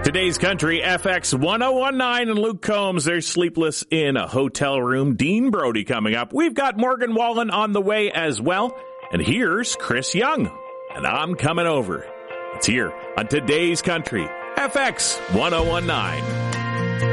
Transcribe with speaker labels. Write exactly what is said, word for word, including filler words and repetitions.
Speaker 1: Today's Country, F X ten nineteen and Luke Combs. They're sleepless in a hotel room. Dean Brody coming up. We've got Morgan Wallen on the way as well. And here's Chris Young. And I'm coming over. It's here on Today's Country, F X ten nineteen.